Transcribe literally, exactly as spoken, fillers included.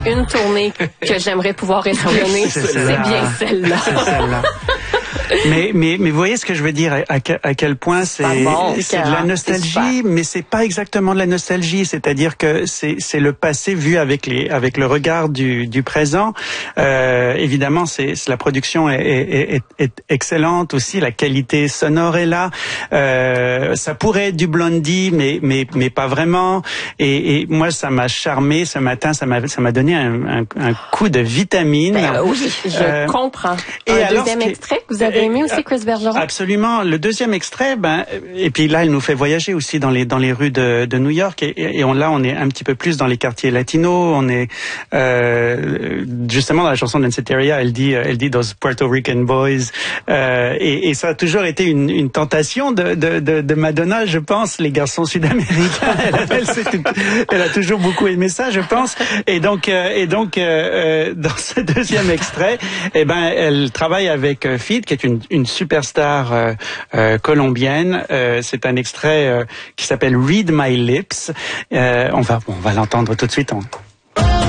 Une tournée que j'aimerais pouvoir espionner, c'est, c'est bien celle-là. C'est celle-là. Mais, mais, mais vous voyez ce que je veux dire, à, à quel point c'est, bon, c'est de la nostalgie, mais c'est pas exactement de la nostalgie, c'est-à-dire que c'est, c'est le passé vu avec les, avec le regard du, du présent. Euh, évidemment, c'est, c'est la production est, est, est, est excellente aussi, la qualité sonore est là. Euh, ça pourrait être du Blondie, mais, mais, mais pas vraiment. Et, et moi, ça m'a charmé ce matin, ça m'a, ça m'a donné un, un, un coup de vitamine. Ben, oui, je euh, comprends. Et un alors, deuxième extrait que vous avez aimé aussi, Chris Bergeron? Absolument. Le deuxième extrait, ben, et puis là, elle nous fait voyager aussi dans les dans les rues de, de New York, et, et on là, on est un petit peu plus dans les quartiers latinos. On est euh, justement dans la chanson d'Danceteria, elle dit, elle dit those Puerto Rican boys, euh, et, et ça a toujours été une, une tentation de, de, de, de Madonna, je pense, les garçons sud-américains. Elle, elle, elle a toujours beaucoup aimé ça, je pense. Et donc, euh, et donc, euh, dans ce deuxième extrait, eh ben, elle travaille avec euh, Feed, qui est une, une superstar euh, euh, colombienne. Euh, c'est un extrait euh, qui s'appelle Read My Lips. Euh, on va, on va l'entendre tout de suite. On...